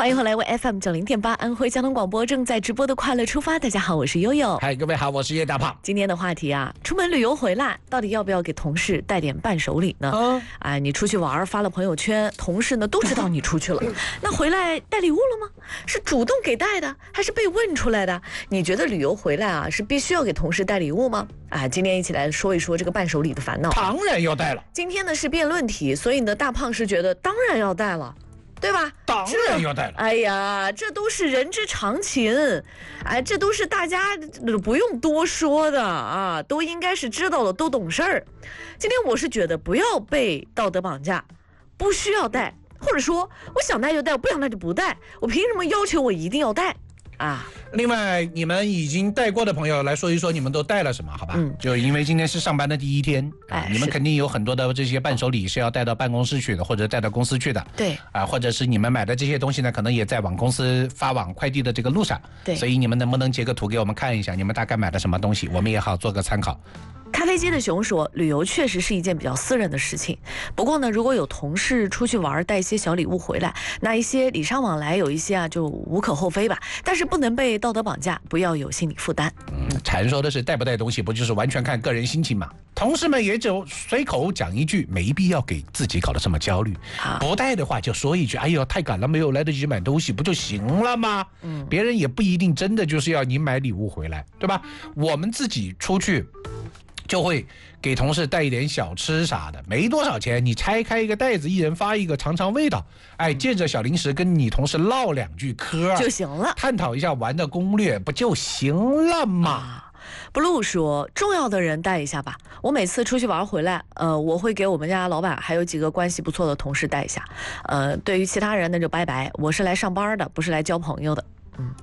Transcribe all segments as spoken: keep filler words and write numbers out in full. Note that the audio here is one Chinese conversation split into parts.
欢迎回来，为 F M 九零点八安徽交通广播正在直播的快乐出发。大家好，我是悠悠。 嗨，各位好，我是叶大胖。 今天的话题啊，出门旅游回来，到底要不要给同事带点伴手礼呢？嗯，哎，你出去玩发了朋友圈，同事呢都知道你出去了，那回来带礼物了吗？是主动给带的，还是被问出来的？你觉得旅游回来啊，是必须要给同事带礼物吗？啊，今天一起来说一说这个伴手礼的烦恼。 当然要带了。 今天呢是辩论题，所以呢大胖是觉得当然要带了。对吧？ 当然要带了。 哎呀，这都是人之常情，哎，这都是大家不用多说的啊，都应该是知道了，都懂事儿。今天我是觉得不要被道德绑架，不需要带，或者说我想带就带，我不想带就不带，我凭什么要求我一定要带？啊， 另外，你们已经带过的朋友来说一说，你们都带了什么？好吧，嗯，就因为今天是上班的第一天，啊，你们肯定有很多的这些伴手礼是要带到办公室去的，或者带到公司去的， 对， 啊，或者是你们买的这些东西呢，可能也在往公司发往快递的这个路上， 对， 所以你们能不能截个图给我们看一下，你们大概买的什么东西，我们也好做个参考。 咖啡机的熊说，旅游确实是一件比较私人的事情。不过呢，如果有同事出去玩带一些小礼物回来，那一些礼尚往来有一些啊，就无可厚非吧。但是不能被道德绑架，不要有心理负担。 嗯，常说的是带不带东西，不就是完全看个人心情嘛？同事们也就随口讲一句，没必要给自己搞得这么焦虑。啊、不带的话就说一句，哎呦，太赶了，没有来得及买东西，不就行了吗？嗯，别人也不一定真的就是要你买礼物回来，对吧？我们自己出去。就会给同事带一点小吃啥的，没多少钱，你拆开一个袋子，一人发一个，尝尝味道，哎，借着小零食跟你同事唠两句嗑就行了， 探讨一下玩的攻略，不就行了吗 ？Blue 说，重要的人带一下吧。我每次出去玩回来，呃，我会给我们家老板还有几个关系不错的同事带一下。呃，对于其他人那就拜拜，我是来上班的，不是来交朋友的。嗯。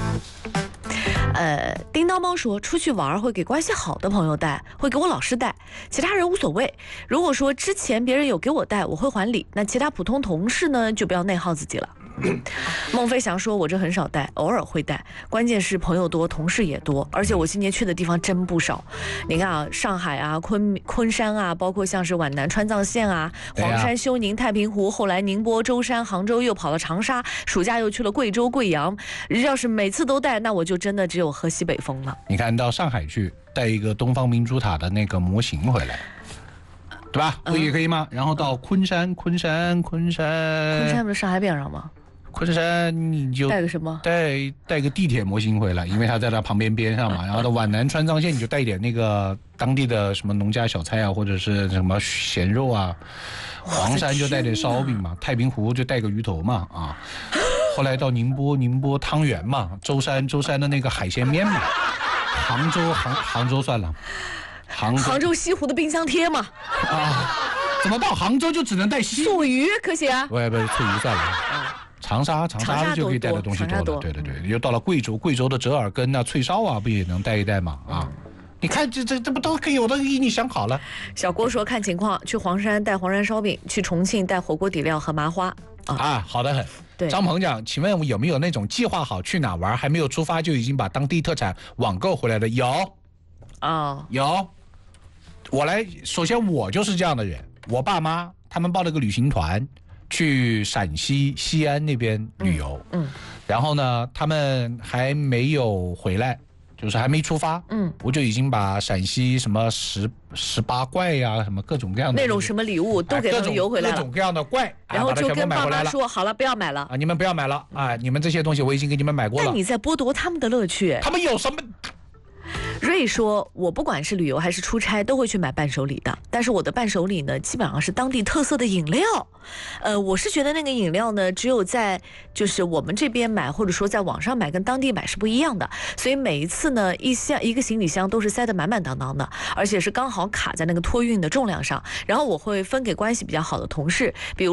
呃，叮当猫说，出去玩会给关系好的朋友带，会给我老师带，其他人无所谓。如果说之前别人有给我带，我会还礼，那其他普通同事呢，就不要内耗自己了。孟飞翔说，我这很少带，偶尔会带，关键是朋友多，同事也多，而且我今年去的地方真不少。你看啊，上海啊，昆昆山啊，包括像是皖南川藏线啊，黄山、休宁、太平湖，后来宁波、舟山、杭州，又跑了长沙，暑假又去了贵州、贵阳。要是每次都带，那我就真的只有喝西北风了。 你看到上海去带一个东方明珠塔的那个模型回来。对吧？不也可以吗？嗯、然后到昆山，昆山，昆山， 昆山不是上海边上吗？ 昆山你就带个什么？ 带带个地铁模型回来，因为它在它旁边边上嘛。然后到皖南川藏线，你就带一点那个当地的什么农家小菜啊，或者是什么咸肉啊。黄山就带点烧饼嘛，太平湖就带个鱼头嘛啊。后来到宁波，宁波汤圆嘛，舟山舟山的那个海鲜面嘛，杭州杭杭州算了。 杭州, 杭州西湖的冰箱贴嘛， 啊，怎么到杭州就只能带西醋鱼可惜啊？ 不不，醋鱼算了。长沙长沙就可以带的东西多了，对对对，又到了贵州，贵州的折耳根啊、脆烧啊，不也能带一带吗？啊，嗯、你看这这这不都可以？我都给你想好了。 小郭说看情况，去黄山带黄山烧饼，去重庆带火锅底料和麻花。 啊, 啊，好的很。 对， 张鹏讲，请问有没有那种计划好去哪玩，还没有出发就已经把当地特产网购回来的？有， 哦， 有。我来，首先我就是这样的人。我爸妈他们报了个旅行团，去陕西西安那边旅游，嗯，嗯然后呢，他们还没有回来，就是还没出发，嗯，我就已经把陕西什么十十八怪呀、啊，什么各种各样的那种什么礼物都给他们邮回来了， 各种各样的怪， 然后就跟爸妈说好了，不要买了啊，你们不要买了啊，你们这些东西我已经给你们买过了。 但你在剥夺他们的乐趣， 他们有什么？ 瑞说，我不管是旅游还是出差都会去买伴手礼的，但是我的伴手礼呢基本上是当地特色的饮料。呃，我是觉得那个饮料呢只有在就是我们这边买或者说在网上买跟当地买是不一样的，所以每一次呢一箱一个行李箱都是塞得满满当当的，而且是刚好卡在那个托运的重量上，然后我会分给关系比较好的同事，比如